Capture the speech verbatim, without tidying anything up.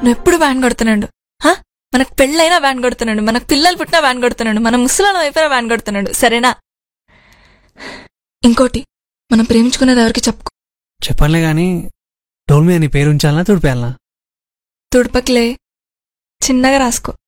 నువ్వు ఎప్పుడు వ్యాన్ కొడుతున్నాడు. మనకు పెళ్ళైనా వ్యాన్ కొడుతున్నాడు, మనకు పిల్లలు పుట్టినా వ్యాన్ కొడుతున్నాడు, మన ముసలాళ్ళం అయిపోయినా వ్యాన్ కొడుతున్నాడు. సరేనా? ఇంకోటి, మనం ప్రేమించుకునేది ఎవరికి చెప్పుకో. చెప్పనులే గాని డోల్మీ అని పేరు ఉంచాలనా తుడిపేయాలనా? తుడపకిలే, చిన్నగా రాసుకో.